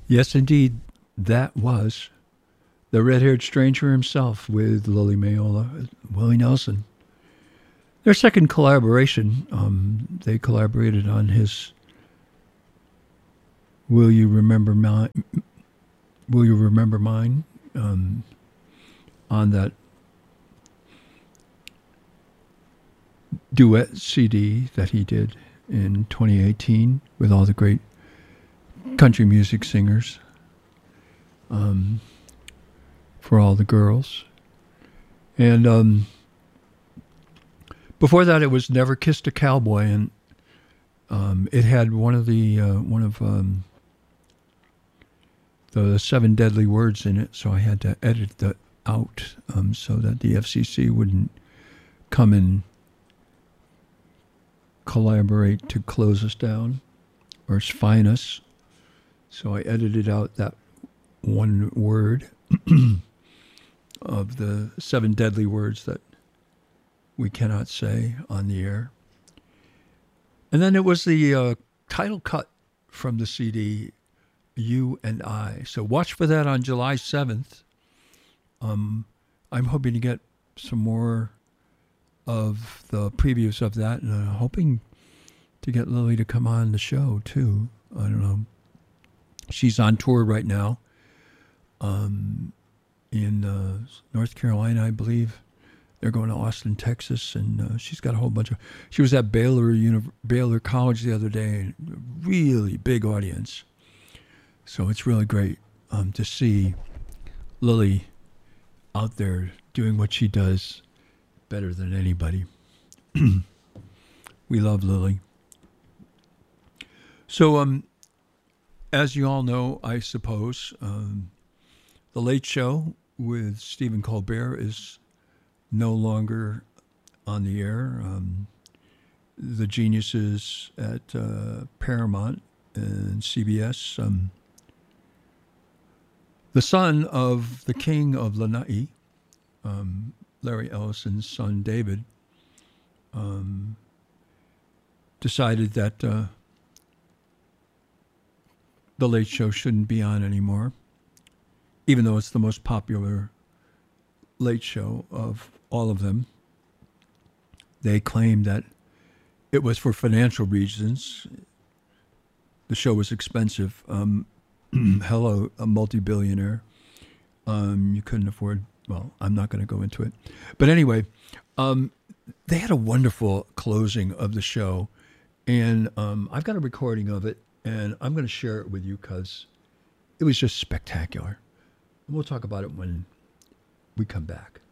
Yes, indeed, that was the red-haired stranger himself with Lily Mayola, Willie Nelson. Their second collaboration, they collaborated on his "Will You Remember Mine." Will you remember mine? On that duet CD that he did in 2018 with all the great country music singers, for all the girls. And before that, it was "Never Kissed a Cowboy," and it had one of the seven deadly words in it, so I had to edit that out so that the FCC wouldn't come and collaborate to close us down or fine us. So I edited out that one word of the seven deadly words that we cannot say on the air. And then it was the title cut from the CD, "You and I." So watch for that on July 7th. I'm hoping to get some more of the previews of that, and I'm hoping to get Lily to come on the show too. I don't know. She's on tour right now in North Carolina, I believe. They're going to Austin, Texas, and she's got a whole bunch of... She was at Baylor College the other day, really big audience. So it's really great to see Lily out there doing what she does better than anybody. We love Lily. So, as you all know, I suppose, The Late Show with Stephen Colbert is no longer on the air. The geniuses at Paramount and CBS, the son of the king of Lanai, Larry Ellison's son David, decided that The Late Show shouldn't be on anymore, even though it's the most popular late show of all of them. They claimed that it was for financial reasons. The show was expensive. Hello, a multi-billionaire. You couldn't afford... Well, I'm not going to go into it. But anyway, they had a wonderful closing of the show. And I've got a recording of it, and I'm going to share it with you because it was just spectacular. And we'll talk about it when we come back.